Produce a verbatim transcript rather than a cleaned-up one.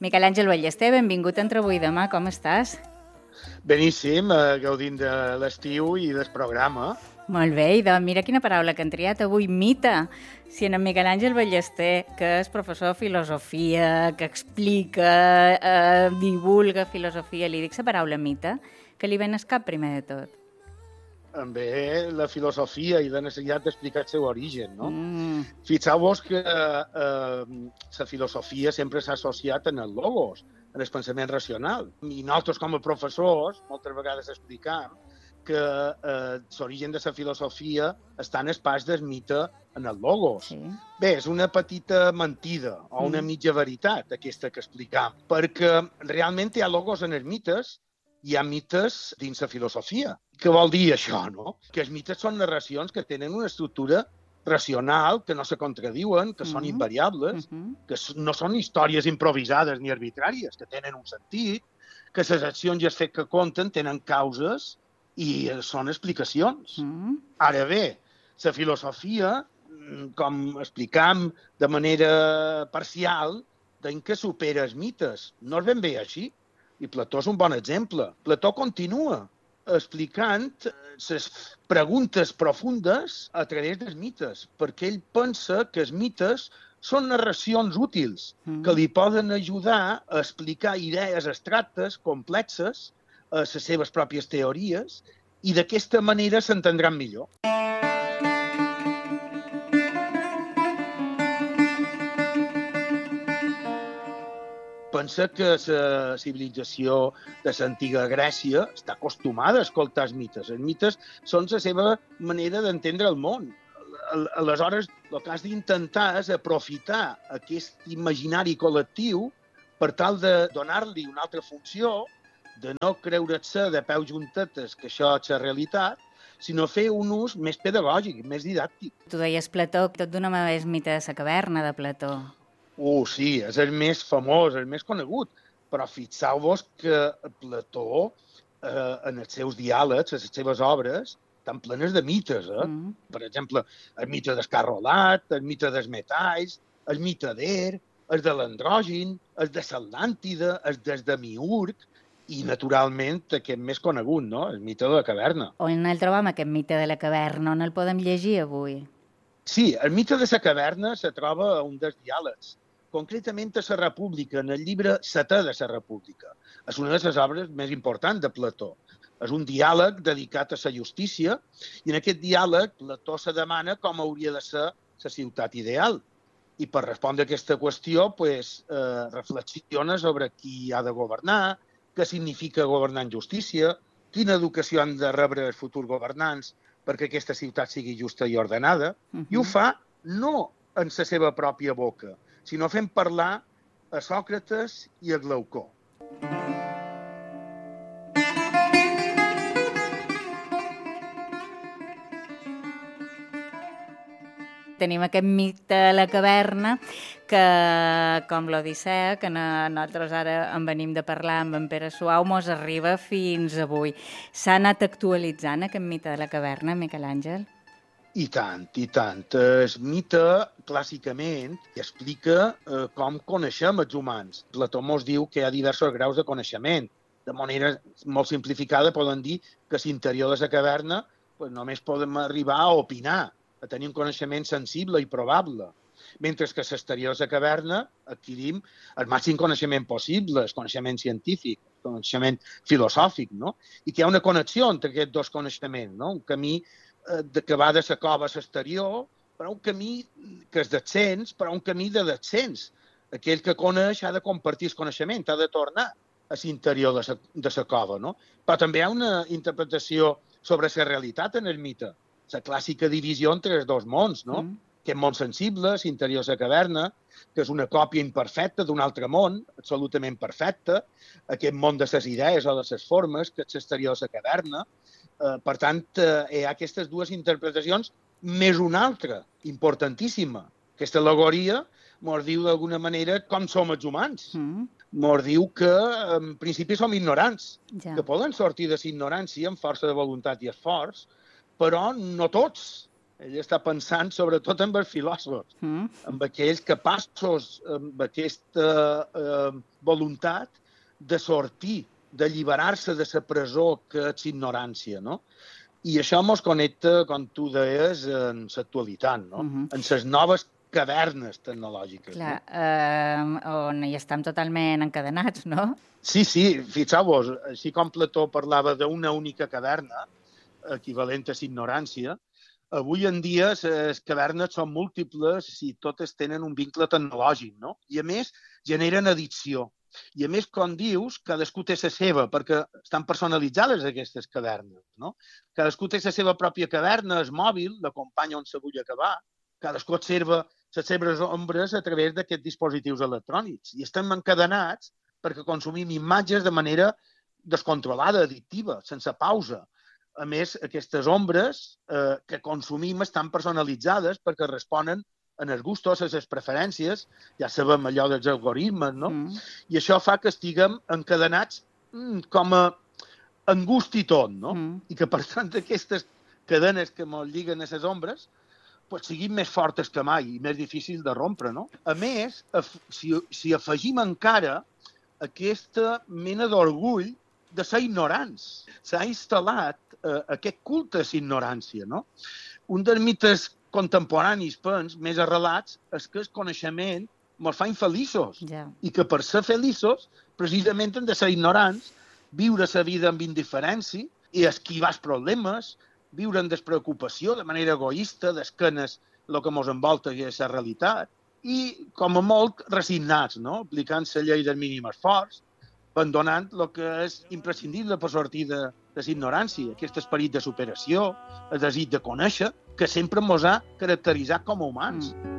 Miquel Àngel Ballester, benvingut a Entre avui i demà, com estàs? Beníssim, eh, gaudint de l'estiu i del programa. Molt bé, i de, mira quina paraula que han triat avui, mite. Si en Miquel Àngel Ballester, que és professor de filosofia, que explica, eh, divulga filosofia, li dic la paraula mite, que li ven al cap primer de tot. També la filosofia i la necessitat d'explicar el seu origen, no? Mm. Fixeu-vos que eh, la filosofia sempre s'ha associat en el logos, en el pensament racional. I nosaltres, com a professors, moltes vegades explicam que eh, l'origen de la filosofia està en el pas del mite en el logos. Sí. Bé, és una petita mentida o una Mm. mitja veritat, aquesta que explicam, perquè realment hi ha logos en els mites, hi ha mites dins la filosofia. Què vol dir això, no? Que els mites són narracions que tenen una estructura racional, que no se contradiuen, que són Mhm. invariables, Mhm. que s- no són històries improvisades ni arbitràries, que tenen un sentit, que les accions i els fets que compten tenen causes i eh, són explicacions. Mm. Ara bé, la filosofia, mm, com explicam de manera parcial, d'en què supera els mites. No és ben bé així. I Plató és un bon exemple. Plató continua explicant les preguntes profundes a través dels mites, perquè ell pensa que els mites són narracions útils, Mm. que li poden ajudar a explicar idees abstractes, complexes, a les seves pròpies teories, i d'aquesta manera s'entendran millor. Pensa que la civilització de l'antiga Grècia està acostumada a escoltar els mites. Els mites són la seva manera d'entendre el món. Al- Aleshores, el que has d'intentar és aprofitar aquest imaginari col·lectiu per tal de donar-li una altra funció, de no creure-se de peu juntetes que això és la realitat, sinó fer un ús més pedagògic, més didàctic. Tu deies Plató, tot d'una mà és mite de la caverna de Plató. Uh, sí, és el més famós, el més conegut, però fixeu-vos que Plató, eh, en els seus diàlegs, en les seves obres, estan plenes de mites. Eh? Mm. Per exemple, el mite del carro alat, el mite dels metalls, el mite d'Er, el de l'andrògin, el de l'Atlàntida, el del Demiurg, i, naturalment, aquest més conegut, no? El mite de la caverna. On el trobam, aquest mite de la caverna? On el podem llegir avui? Sí, el mite de la caverna se troba a un dels diàlegs, concretament a la República, en el llibre setè de la República. És una de les obres més importants de Plató. És un diàleg dedicat a la justícia, i en aquest diàleg Plató se demana com hauria de ser la ciutat ideal. I per respondre a aquesta qüestió, pues, eh, reflexiona sobre qui ha de governar, què significa governar en justícia, quina educació han de rebre els futurs governants perquè aquesta ciutat sigui justa i ordenada, Mhm. i ho fa no en la seva pròpia boca, sinó fent parlar a Sòcrates i a Glaucó. Tenim aquest mite de la caverna que, com l'Odissea, que no- nosaltres ara en venim de parlar amb en Pere Suau, mos arriba fins avui. S'ha anat actualitzant aquest mite de la caverna, Miquel Àngel? I tant, i tant. El mite, clàssicament, explica eh, com coneixem els humans. Plató mos diu que hi ha diversos graus de coneixement. De manera molt simplificada podem dir que a l'interior de la caverna pues, només podem arribar a opinar, a tenir un coneixement sensible i probable. Mentre que a l'exterior de la caverna adquirim el màxim coneixement possible, el coneixement científic, el coneixement filosòfic, no? I que hi ha una connexió entre aquests dos coneixements, no? Un camí eh, de, que va de la cova a l'exterior, però un camí que és d'ascens, però un camí de descens. Aquell que coneix ha de compartir el coneixement, ha de tornar a l'interior de la, de la cova, no? Però també hi ha una interpretació sobre la realitat en el mite, la clàssica divisió entre els dos mons, no? Mm. Aquest món sensible, l'interior de la caverna, que és una còpia imperfecta d'un altre món, absolutament perfecte, aquest món de les idees o de les formes, que és l'exterior de la caverna. Eh, per tant, eh, hi ha aquestes dues interpretacions, més una altra, importantíssima. Aquesta al·legoria mos diu d'alguna manera com som els humans. Mm. Mos diu que, en principi, som ignorants, Ja. que poden sortir de la ignorància amb força de voluntat i esforç, però no tots. Ell està pensant sobretot en els filòsofs, mm. en aquells capaços, amb aquesta eh, voluntat de sortir, d'alliberar-se de la presó que és ignorància, no? I això ens connecta, com tu deies, en l'actualitat, no? Mm-hmm. En les noves cavernes tecnològiques. Clar, no? eh, on hi estem totalment encadenats, no? Sí, sí, fixeu-vos, així com Plató parlava d'una única caverna, equivalent a l'ignorància, avui en dia les cavernes són múltiples i totes tenen un vincle tecnològic, no? I a més generen addicció. I a més, com dius, cadascú té la seva, perquè estan personalitzades aquestes cavernes, no? Cadascú té la seva pròpia caverna, el mòbil, l'acompanya on se vull acabar, cadascú observa les seves ombres a través d'aquests dispositius electrònics i estem encadenats perquè consumim imatges de manera descontrolada, addictiva, sense pausa. A més, aquestes ombres eh, que consumim estan personalitzades perquè responen en els gustos, a les preferències, ja sabem allò dels algoritmes, no? Mm. I això fa que estiguem encadenats mm, com a en gust i tot, no? Mm. I que, per tant, aquestes cadenes que ens lliguen a les ombres pues, siguin més fortes que mai i més difícils de rompre, no? A més, si, si afegim encara aquesta mena d'orgull de ser ignorants. S'ha instal·lat eh, aquest culte a la ignorància, no? Un dels mites contemporanis, pens, més arrelats, és que el coneixement ens fa infeliços. Yeah. I que per ser feliços, precisament hem de ser ignorants, viure la vida amb indiferència i esquivar els problemes, viure en despreocupació de manera egoista, d'esquenes el que ens envolta i és la realitat, i, com a molt, resignats, no? Aplicant la llei del mínim esforç, abandonant el que és imprescindible per sortir de, de la ignorància, aquest esperit de superació, el desig de conèixer, que sempre ens ha caracteritzat com a humans. Mm.